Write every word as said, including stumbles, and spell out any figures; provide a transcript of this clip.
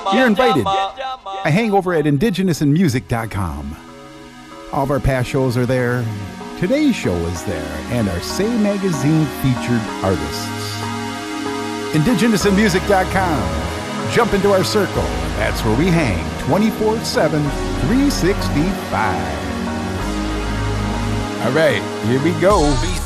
You're invited. I hang over at indigenous in music dot com. All of our past shows are there. Today's show is there, and our Say Magazine featured artists. indigenous in music dot com. Jump into our circle. That's where we hang twenty-four seven, three sixty-five. All right, here we go.